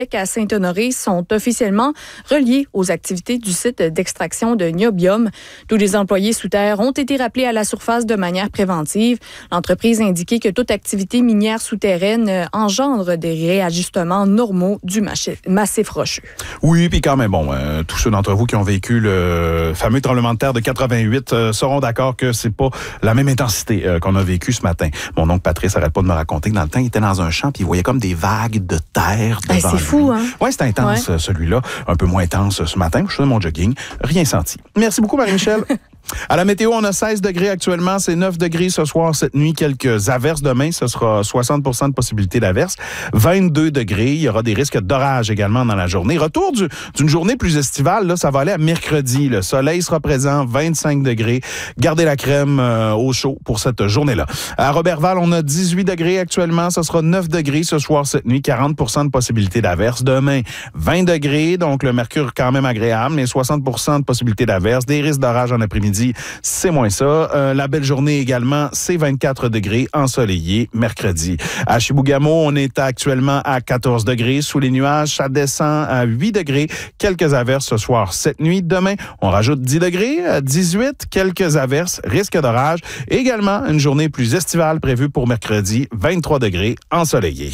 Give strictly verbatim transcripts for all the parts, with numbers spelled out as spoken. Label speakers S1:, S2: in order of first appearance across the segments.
S1: à Saint-Honoré sont officiellement reliés aux activités du site d'extraction de niobium. Tous les employés sous terre ont été rappelés à la surface de manière préventive. L'entreprise a indiqué que toute activité minière souterraine engendre des réajustements normaux du massif rocheux.
S2: Oui, puis quand même, bon, euh, tous ceux d'entre vous qui ont vécu le fameux tremblement de terre de quatre-vingt-huit euh, seront d'accord que c'est pas la même intensité euh, qu'on a vécu ce matin. Mon oncle Patrice arrête pas de me raconter que dans le temps, il était dans un champ puis il voyait comme des vagues de terre devant
S1: hey, c'est
S2: lui.
S1: fou, hein?
S2: Oui, c'était intense, ouais. Celui-là. Un peu moins intense ce matin. Je faisais mon jogging. Rien senti. Merci beaucoup, Marie-Michel. À la météo, on a seize degrés actuellement. C'est neuf degrés ce soir, cette nuit. Quelques averses demain. Ce sera soixante pour cent de possibilité d'averses. vingt-deux degrés. Il y aura des risques d'orage également dans la journée. Retour du, d'une journée plus estivale. Là, ça va aller à mercredi. Le soleil sera présent. vingt-cinq degrés. Gardez la crème euh, au chaud pour cette journée-là. À Roberval, on a dix-huit degrés actuellement. Ce sera neuf degrés ce soir, cette nuit. quarante pour cent de possibilité d'averses. Demain, vingt degrés. Donc, le mercure quand même agréable, mais soixante pour cent de possibilité d'averses. Des risques d'orage en après-midi. C'est moins ça. Euh, la belle journée également, c'est vingt-quatre degrés ensoleillé mercredi. À Chibougamau, on est actuellement à quatorze degrés. Sous les nuages, ça descend à huit degrés. Quelques averses ce soir, cette nuit. Demain, on rajoute dix degrés, à dix-huit. Quelques averses, risque d'orage. Également, une journée plus estivale prévue pour mercredi, vingt-trois degrés ensoleillé.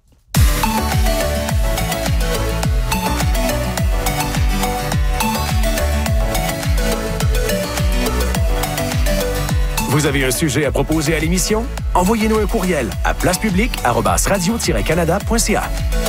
S3: Vous avez un sujet à proposer à l'émission? Envoyez-nous un courriel à place publique arobase radio tiret canada point c a.